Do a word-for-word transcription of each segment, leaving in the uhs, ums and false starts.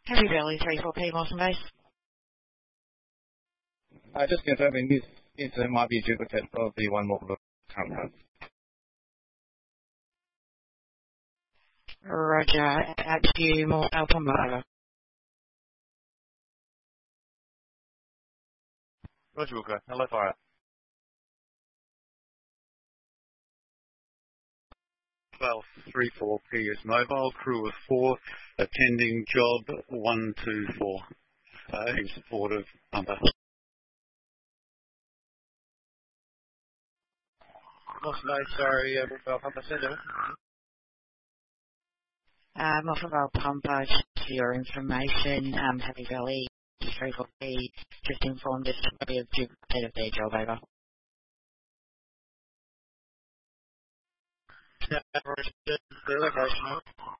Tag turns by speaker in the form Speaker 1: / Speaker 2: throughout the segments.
Speaker 1: Heavy Valley, three four P, Mossman Base.
Speaker 2: Uh, just confirming this incident might be a duplicate of the one more current one.
Speaker 1: Roger, at you, more Alpha Motor.
Speaker 3: Roger Wilco, hello fire. Well, three four P is mobile, crew of four, attending job one two four, uh, in support of Pumper.
Speaker 4: Mossman Base, sorry, uh, Wilco, Pumper Centre.
Speaker 1: Uh, Moffenville Pumper, just for your information, um, Heavy Valley, three four P, just informed us to be a duplicate of their job over.
Speaker 4: Yeah, Roger, the location.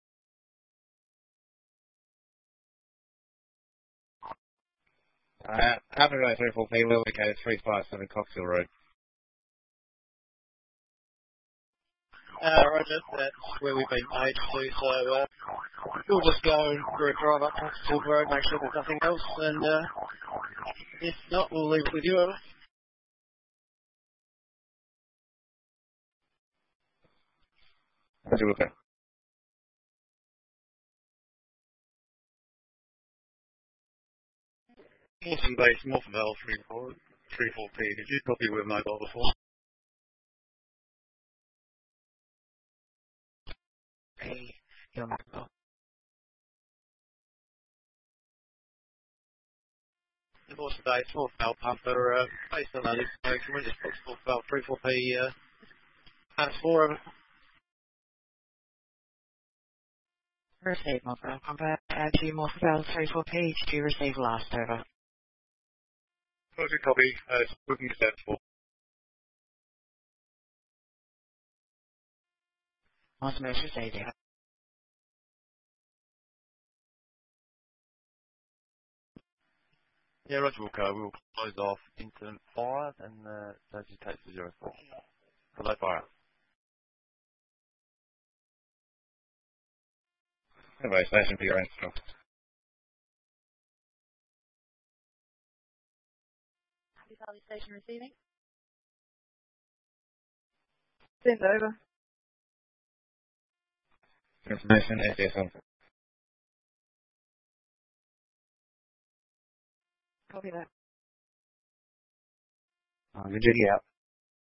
Speaker 2: Uh, Happy Road three four P, we're located three five seven Coxhill Road.
Speaker 4: Uh, Roger, that's where we've been paid to, so uh, we'll just go for a drive up to Silk Road, make sure there's nothing else, and uh, if not, we'll leave it with you, over.
Speaker 2: Roger Wilco.
Speaker 3: Mossman Base, Morphinvale three four P, did you copy with mobile before?
Speaker 1: Hey, your mobile.
Speaker 4: The Mossman Base, Morphinvale Pumper, uh, based on that information, we just put Morphinvale three four P, uh, and four of it.
Speaker 1: Receive Moffenville Pumper, at you, Moffenville, three four P, did you receive last over?
Speaker 3: Roger copy, uh, booking set for.
Speaker 1: Mossman Base received it.
Speaker 3: Yeah, Roger Wilco, we'll close off incident five and uh, safety takes to zero four. Hello fire.
Speaker 2: Anyway, station for your own stuff.
Speaker 5: Happy Valley Station receiving. Send over.
Speaker 2: Information, S S on.
Speaker 5: Copy that.
Speaker 2: Uh, Virginia out.